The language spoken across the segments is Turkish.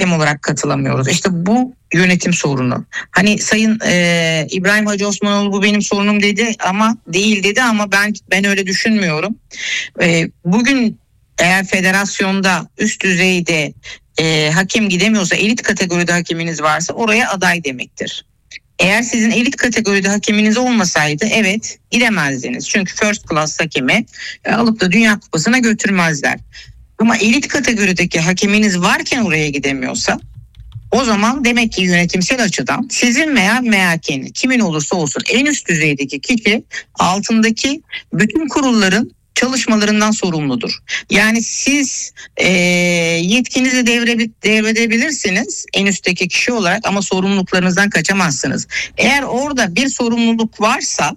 hakem olarak katılamıyoruz. İşte bu yönetim sorunu. Hani Sayın İbrahim Hacı Osmanoğlu bu benim sorunum dedi ama değil dedi, ama ben öyle düşünmüyorum. Bugün eğer federasyonda üst düzeyde hakem gidemiyorsa, elit kategoride hakeminiz varsa oraya aday demektir. Eğer sizin elit kategoride hakeminiz olmasaydı evet gidemezdiniz. Çünkü first class hakemi alıp da Dünya Kupası'na götürmezler. Ama elit kategorideki hakeminiz varken oraya gidemiyorsa o zaman demek ki yönetimsel açıdan sizin veya MHK'nin kimin olursa olsun en üst düzeydeki kişi altındaki bütün kurulların çalışmalarından sorumludur. Yani siz yetkinizi devredebilirsiniz en üstteki kişi olarak ama sorumluluklarınızdan kaçamazsınız. Eğer orada bir sorumluluk varsa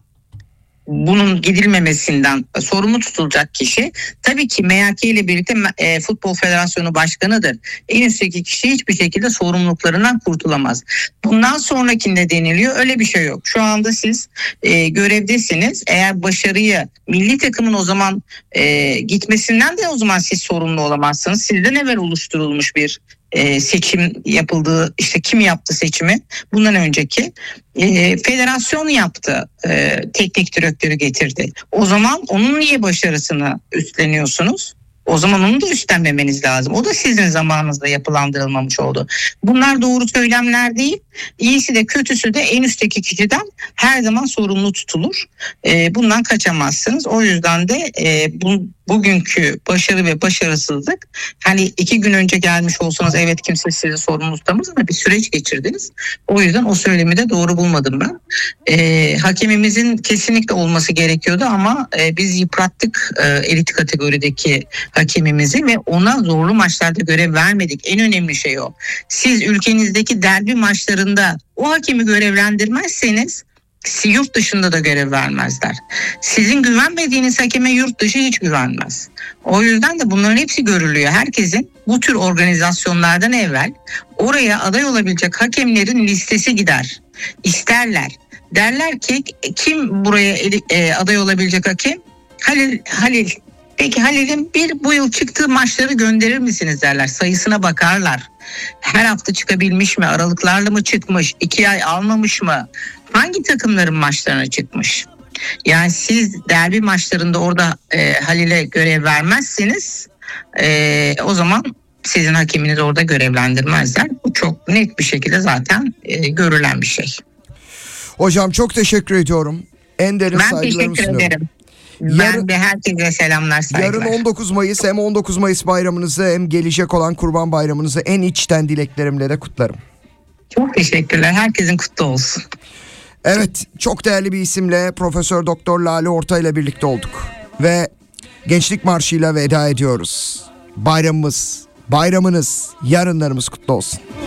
bunun gidilmemesinden sorumlu tutulacak kişi tabii ki MHK ile birlikte Futbol Federasyonu Başkanı'dır. En üstteki kişi hiçbir şekilde sorumluluklarından kurtulamaz. Bundan sonrakinde deniliyor, öyle bir şey yok. Şu anda siz görevdesiniz. Eğer başarıyı milli takımın o zaman gitmesinden de o zaman siz sorumlu olamazsınız. Sizden evvel oluşturulmuş bir seçim yapıldığı, işte kim yaptı seçimi? Bundan önceki federasyon yaptı, teknik direktörü getirdi. O zaman onun niye başarısını üstleniyorsunuz? O zaman onu da üstlenmemeniz lazım. O da sizin zamanınızda yapılandırılmamış oldu. Bunlar doğru söylemler değil. İyisi de kötüsü de en üstteki kişiden her zaman sorumlu tutulur. Bundan kaçamazsınız. O yüzden de bugünkü başarı ve başarısızlık, hani 2 gün önce gelmiş olsanız evet kimse sizi sorumlu tutamaz ama bir süreç geçirdiniz. O yüzden o söylemi de doğru bulmadım ben. Hakemimizin kesinlikle olması gerekiyordu ama biz yıprattık elit kategorideki hakemimizi ve ona zorlu maçlarda görev vermedik. En önemli şey o. Siz ülkenizdeki derbi maçlarında o hakemi görevlendirmezseniz yurt dışında da görev vermezler. Sizin güvenmediğiniz hakeme yurt dışı hiç güvenmez. O yüzden de bunların hepsi görülüyor. Herkesin bu tür organizasyonlardan evvel oraya aday olabilecek hakemlerin listesi gider. İsterler. Derler ki kim buraya aday olabilecek hakem? Halil. Peki Halil'in bu yıl çıktığı maçları gönderir misiniz derler. Sayısına bakarlar. Her hafta çıkabilmiş mi? Aralıklarla mı çıkmış? 2 ay almamış mı? Hangi takımların maçlarına çıkmış? Yani siz derbi maçlarında orada Halil'e görev vermezseniz o zaman sizin hakeminiz orada görevlendirmezler. Bu çok net bir şekilde zaten görülen bir şey. Hocam çok teşekkür ediyorum. En derin saygılarımı sunuyorum. Ben teşekkür ederim. Ben de herkese selamlar, saygılar. Yarın 19 Mayıs, hem 19 Mayıs bayramınızı hem gelecek olan Kurban Bayramınızı en içten dileklerimle de kutlarım. Çok teşekkürler. Herkesin kutlu olsun. Evet, çok değerli bir isimle Profesör Doktor Lale Orta ile birlikte olduk ve Gençlik Marşı'yla veda ediyoruz. Bayramınız, yarınlarımız kutlu olsun.